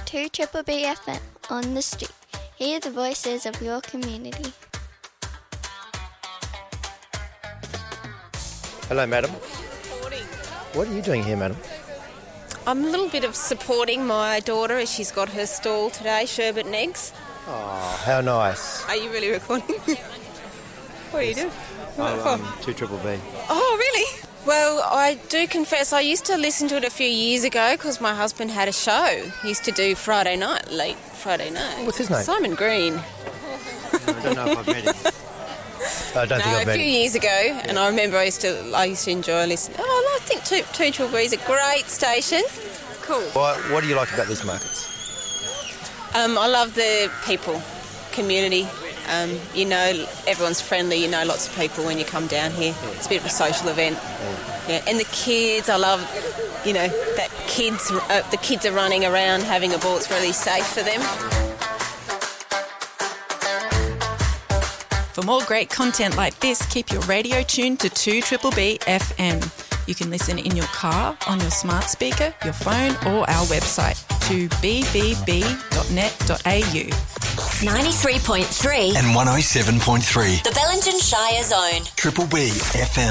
2 Triple B FM on the street. Hear the voices of your community. Hello, madam. Morning. What are you doing here, madam? I'm a little bit of supporting my daughter as she's got her stall today, Sherbet and Eggs. Oh, how nice. Are you really recording? What do you do? I'm 2 Triple B. Oh, really? Well, I do confess I used to listen to it a few years ago because my husband had a show. He used to do Friday night, late Friday night. What's his name? Simon Green. No, I don't know if I've met him. I don't think I've A met few him. years ago, and I remember I used to enjoy listening. Oh, I think 2 Triple B is a great station. Cool. What do you like about these markets? I love the people, community. Everyone's friendly. Lots of people when you come down here. It's a bit of a social event. Yeah, and the kids, I love. That the kids are running around having a ball. It's really safe for them. For more great content like this, keep your radio tuned to 2 Triple B FM. You can listen in your car, on your smart speaker, your phone, or our website, 2bbb.net.au. 93.3 and 107.3. The Bellingen Shire Zone. Triple B FM.